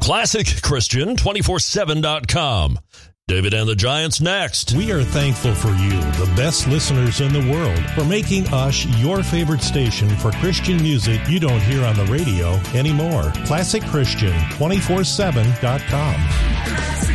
ClassicChristian247.com. David and the Giants next. We are thankful for you, the best listeners in the world, for making us your favorite station for Christian music you don't hear on the radio anymore. ClassicChristian247.com.